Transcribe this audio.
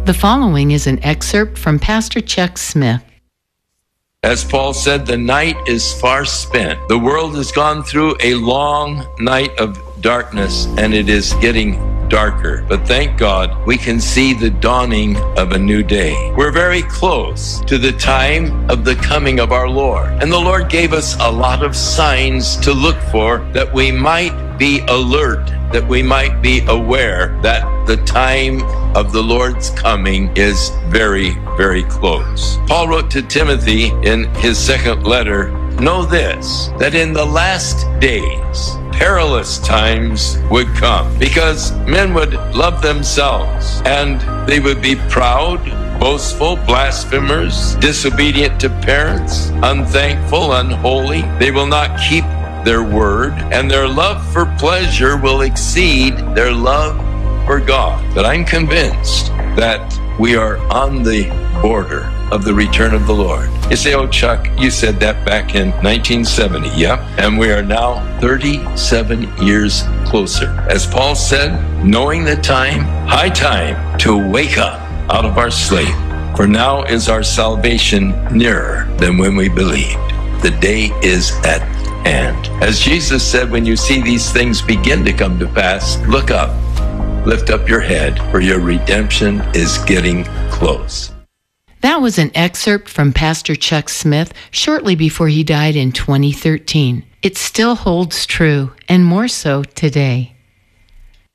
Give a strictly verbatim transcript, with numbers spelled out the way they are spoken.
The following is an excerpt from Pastor Chuck Smith. As Paul said, the night is far spent. The world has gone through a long night of darkness, and it is getting darker. But thank God we can see the dawning of a new day. We're very close to the time of the coming of our Lord. And the Lord gave us a lot of signs to look for, that we might be alert, that we might be aware that the time of the Lord's coming is very, very close. Paul wrote to Timothy in his second letter, "Know this, that in the last days perilous times would come, because men would love themselves, and they would be proud, boastful, blasphemers, disobedient to parents, unthankful, unholy. They will not keep their word, and their love for pleasure will exceed their love for God." But I'm convinced that we are on the border of the return of the Lord. You say, "Oh, Chuck, you said that back in nineteen seventy. Yep. And we are now thirty-seven years closer. As Paul said, knowing the time, high time to wake up out of our sleep. For now is our salvation nearer than when we believed. The day is at hand. As Jesus said, when you see these things begin to come to pass, look up, lift up your head, for your redemption is getting close. That was an excerpt from Pastor Chuck Smith shortly before he died in twenty thirteen. It still holds true, and more so today.